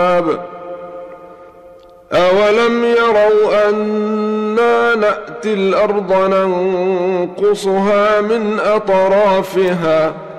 أولم يروا أنا نأتي الأرض ننقصها من أطرافها